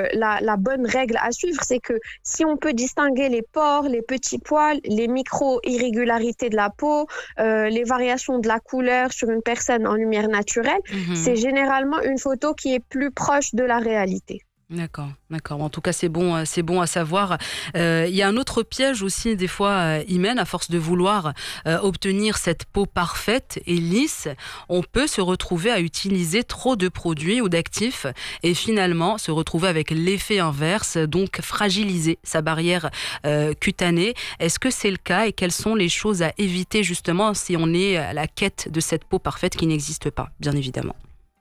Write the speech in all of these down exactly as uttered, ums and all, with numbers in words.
euh, la, la bonne règle à suivre, c'est que si on peut distinguer les pores, les petits poils, les micro-irrégularités de la peau, euh, les variations de la couleur sur une personne en lumière naturelle, Mhm. c'est généralement une photo qui est plus proche de la réalité. D'accord, d'accord. En tout cas, c'est bon, c'est bon à savoir. Euh, il y a un autre piège aussi, des fois, euh, Imen, à force de vouloir euh, obtenir cette peau parfaite et lisse, on peut se retrouver à utiliser trop de produits ou d'actifs et finalement se retrouver avec l'effet inverse, donc fragiliser sa barrière euh, cutanée. Est-ce que c'est le cas et quelles sont les choses à éviter justement si on est à la quête de cette peau parfaite qui n'existe pas, bien évidemment?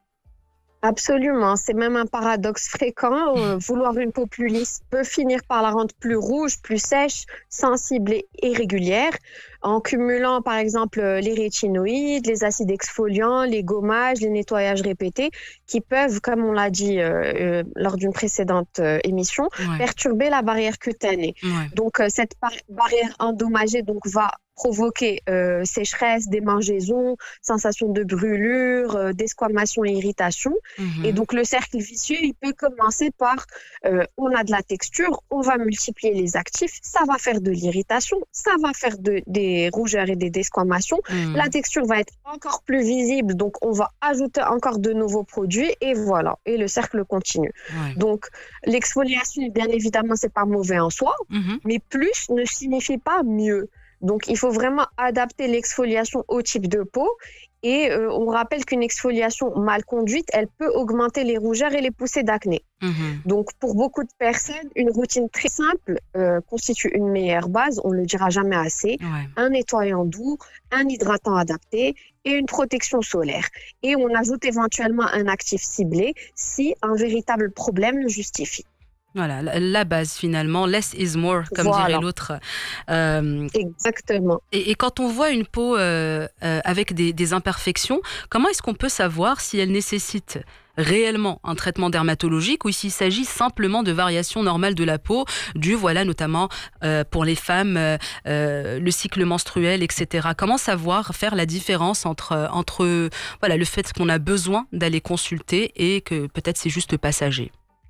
Absolument, c'est même un paradoxe fréquent. Euh, vouloir une peau plus lisse peut finir par la rendre plus rouge, plus sèche, sensible et irrégulière, en cumulant par exemple les rétinoïdes, les acides exfoliants, les gommages, les nettoyages répétés, qui peuvent, comme on l'a dit euh, euh, lors d'une précédente euh, émission, Ouais, perturber la barrière cutanée. ouais. Donc euh, cette par- barrière endommagée donc va provoquer euh, sécheresse, démangeaison, sensation de brûlure, euh, desquamation et irritation. Et Mhm. donc, le cercle vicieux, il peut commencer par, euh, on a de la texture, on va multiplier les actifs, ça va faire de l'irritation, ça va faire de, des rougeurs et des desquamations. La Mhm. texture va être encore plus visible, donc on va ajouter encore de nouveaux produits et voilà, et le cercle continue. Ouais. Donc, l'exfoliation, bien évidemment, c'est pas mauvais en soi, Mhm. mais plus ne signifie pas mieux. Donc, il faut vraiment adapter l'exfoliation au type de peau. Et euh, on rappelle qu'une exfoliation mal conduite, elle peut augmenter les rougeurs et les poussées d'acné. Mhm. Donc, pour beaucoup de personnes, une routine très simple euh, constitue une meilleure base, on ne le dira jamais assez. Ouais. Un nettoyant doux, un hydratant adapté et une protection solaire. Et on ajoute éventuellement un actif ciblé si un véritable problème le justifie. Voilà, la, la base finalement, less is more, comme dirait Voilà, l'autre. Euh, exactement. et, et quand on voit une peau euh, euh, avec des, des imperfections, comment est-ce qu'on peut savoir si elle nécessite réellement un traitement dermatologique ou s'il s'agit simplement de variations normales de la peau, dues voilà, notamment euh, pour les femmes, euh, euh, le cycle menstruel, et cetera. Comment savoir faire la différence entre, entre voilà, le fait qu'on a besoin d'aller consulter et que peut-être c'est juste passager?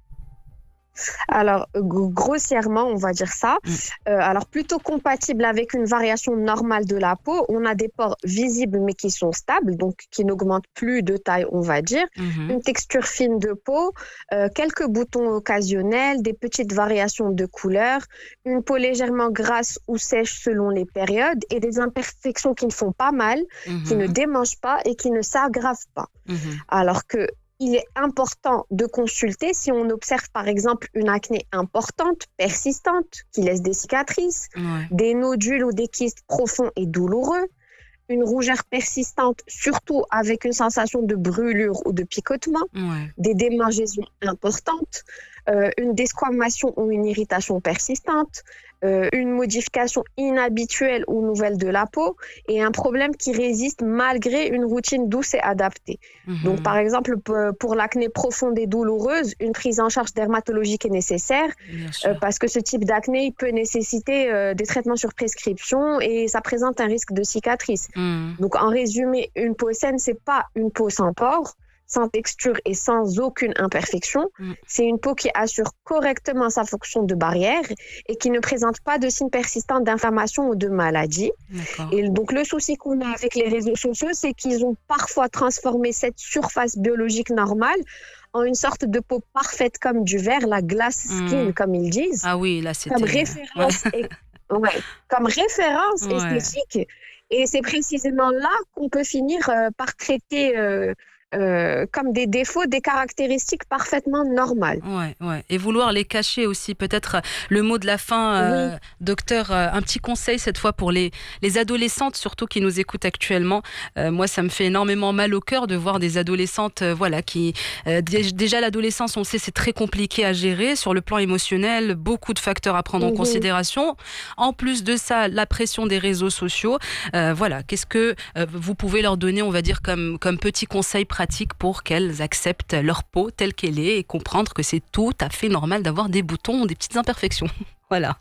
Alors, g- grossièrement, on va dire ça. Mm. Euh, alors, plutôt compatible avec une variation normale de la peau, on a des pores visibles mais qui sont stables, donc qui n'augmentent plus de taille, on va dire. Mhm. Une texture fine de peau, euh, quelques boutons occasionnels, des petites variations de couleur, une peau légèrement grasse ou sèche selon les périodes et des imperfections qui ne font pas mal, qui ne Mhm. démangent pas et qui ne s'aggravent pas. Mhm. Alors que il est important de consulter si on observe par exemple une acné importante, persistante, qui laisse des cicatrices, Ouais. des nodules ou des kystes profonds et douloureux, une rougeur persistante, surtout avec une sensation de brûlure ou de picotement, Ouais. des démangeaisons importantes, euh, une desquamation ou une irritation persistante, euh, une modification inhabituelle ou nouvelle de la peau et un problème qui résiste malgré une routine douce et adaptée. Donc, par Mhm. exemple, p- pour l'acné profonde et douloureuse, une prise en charge dermatologique est nécessaire Bien euh, sûr. parce que ce type d'acné il peut nécessiter euh, des traitements sur prescription et ça présente un risque de cicatrice. Mhm. Donc, en résumé, une peau saine, c'est pas une peau sans pores, sans texture et sans aucune imperfection. Mhm. C'est une peau qui assure correctement sa fonction de barrière et qui ne présente pas de signes persistants d'inflammation ou de maladie. D'accord. Et donc, le souci qu'on a avec les réseaux sociaux, c'est qu'ils ont parfois transformé cette surface biologique normale en une sorte de peau parfaite comme du verre, la glass skin, Mhm. comme ils disent, Ah oui, là comme c'était... Ouais. référence, et, ouais, comme référence Ouais. esthétique. Et c'est précisément là qu'on peut finir euh, par traiter euh, euh, comme des défauts, des caractéristiques parfaitement normales. Ouais, ouais. Et vouloir les cacher aussi. Peut-être euh, le mot de la fin, Oui, euh, docteur, euh, un petit conseil cette fois pour les, les adolescentes, surtout qui nous écoutent actuellement. Euh, moi, ça me fait énormément mal au cœur de voir des adolescentes, euh, voilà, qui... euh, dé- déjà, l'adolescence, on le sait, c'est très compliqué à gérer sur le plan émotionnel, beaucoup de facteurs à prendre en mhm. considération. En plus de ça, la pression des réseaux sociaux. Euh, voilà, qu'est-ce que euh, vous pouvez leur donner, on va dire, comme, comme petit conseil pratique pour qu'elles acceptent leur peau telle qu'elle est et comprendre que c'est tout à fait normal d'avoir des boutons, des petites imperfections. Voilà.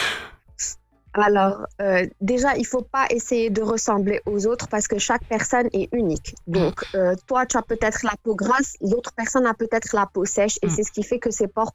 Alors, euh, déjà, il ne faut pas essayer de ressembler aux autres parce que chaque personne est unique. Mm, Donc, euh, toi, tu as peut-être la peau grasse, l'autre personne a peut-être la peau sèche et mm, c'est ce qui fait que ses pores